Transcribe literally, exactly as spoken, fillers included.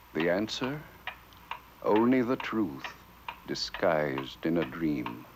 The answer? Only the truth disguised in a dream.